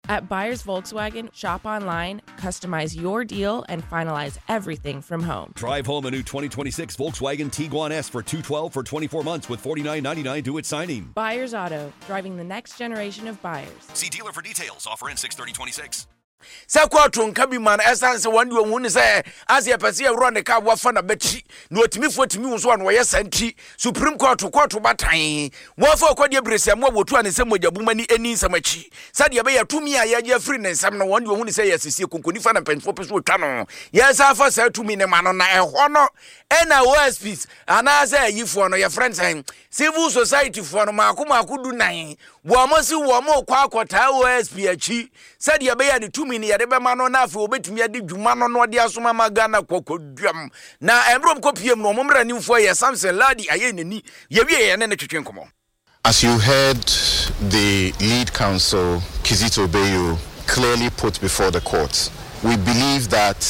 At Buyers Volkswagen, shop online, customize your deal, and finalize everything from home. Drive home a new 2026 Volkswagen Tiguan S for $212 for 24 months with $49.99 due at signing. Buyers Auto, driving the next generation of buyers. See dealer for details. Offer ends 6/30/26. Sakwato nkabi man essence one you won say as ye pese e wro ne ka wafa na beti na otimi fotimi wo so an wo yesanti Supreme Court batan wafa okwade bresiam wo botu an se mogabumani eni nsamachi sade be yatumi a ye free ne nsam no one you won say yesisi konkoni fa na penfo peso otwa no yesa fa sa tumi ne ma no na ehwo no ena OSPs ana say yifo no ye friends civil society for no maako du nan wo mo si wo mo kwa akota OSP achi sade be ya ne tumi ne yede be ma no na afi obetumi ade dwuma no no de asoma magana kokodwam na embrom kopiem no momra nimfo ye Samson Ladi aye nani ye wie ye ne twetwe nkomo. As you heard the lead counsel Kizito Beyo clearly put before the court, we believe that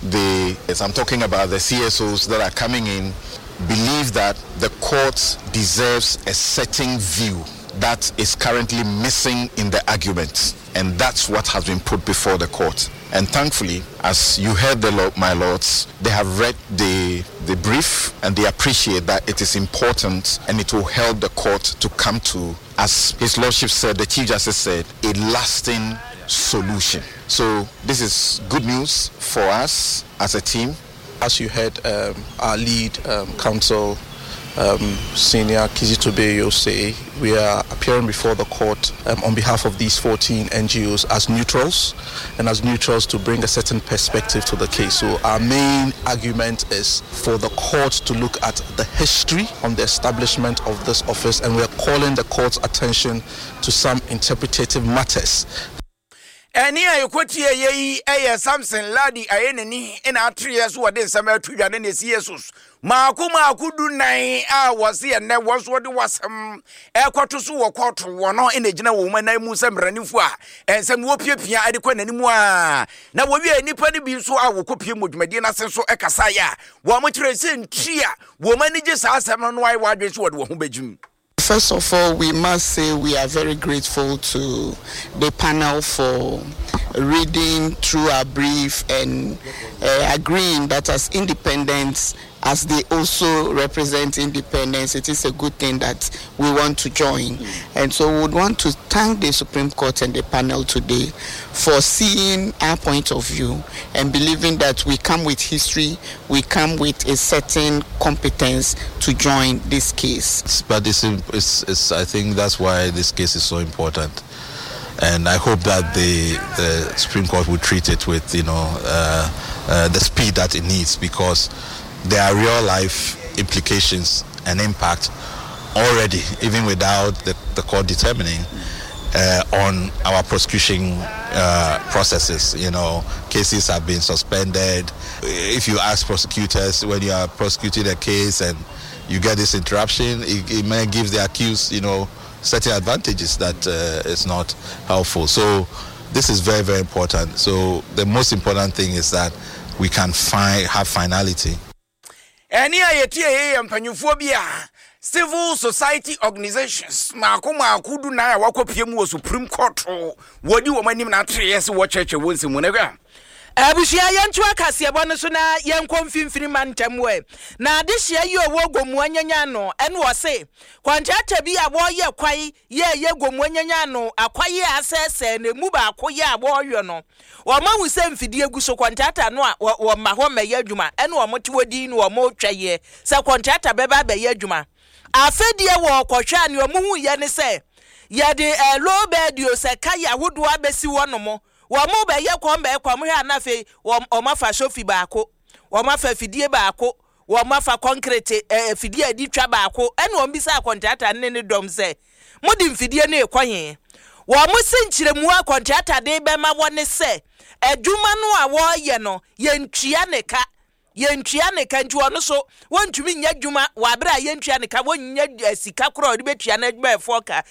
I'm talking about the CSOs that are coming in, believe that the court deserves a certain view that is currently missing in the argument, and that's what has been put before the court. And thankfully, as you heard my lords, they have read the brief and they appreciate that it is important and it will help the court to come to, as His Lordship said, the Chief Justice said, a lasting solution. So this is good news for us as a team. As you heard our lead counsel, Senior Kizito Beyo say, we are appearing before the court on behalf of these 14 NGOs as neutrals, and as neutrals to bring a certain perspective to the case. So our main argument is for the court to look at the history on the establishment of this office, and we are calling the court's attention to some interpretative matters. Eni ayokotie ye Samson Ladi ayeneni ina 3 years wo de nsama atudwa ne Jesus maaku du nan a wose ene woso de wasam ekoto so wo koto wo no ina gina wo manan mu samranifo a ensam wo piapia ade kwa nanimu a na wo wie nipa ne bi so a wo kopie modwumade na sen so ekasa ya wo mo kire se ntia wo manige sa asem no ai wa dwe so wo ho bejum. First of all, we must say we are very grateful to the panel for reading through our brief and agreeing that as independents, as they also represent independence, it is a good thing that we want to join. And so we would want to thank the Supreme Court and the panel today for seeing our point of view and believing that we come with history, we come with a certain competence to join this case. But it's I think that's why this case is so important. And I hope that the Supreme Court will treat it with, the speed that it needs, because there are real life implications and impact already, even without the court determining on our prosecution processes. Cases have been suspended. If you ask prosecutors when you are prosecuting a case and you get this interruption, it may give the accused, certain advantages that is not helpful. So this is very, very important. So the most important thing is that we can have finality. Any ayetie empanyufo bia civil society organizations maaku du na wakopie mu Supreme Court wodi wo manim na 3 years wo church wonse mu nega abushia yentu akase ebo so na yenkomfimfini mantamwe na adehia yi owo gomu anyanya no ene wo se kwantata bi abo ye kwai ye gomu anyanya no akwaye asese na mu ba akoye abo yo no wo ma wu se mfidie gu so kwantata no a wo ma ho meye adwuma ene wo mote wodi no wo mo twaye se kwantata beba be ye adwuma afedie wo kwhwa ne wo mu ye ne se ye de low bed yo se kaya wodo abesi wono mo Wamo be ye kwom be kwom hwe na fe omafa sofi baako omafa fidie baako omafa concrete fidie adi twa baako ene ombisa contractor ne dom se modi mfidie ne ekwanyen wamo senkyiremu a contractor de be ma wone se adwuma no a wo ye no yentua ne ka nti ono so wontumi nya adwuma wa bra yentua ne ka wonya sika kro de betua na adwuma efoka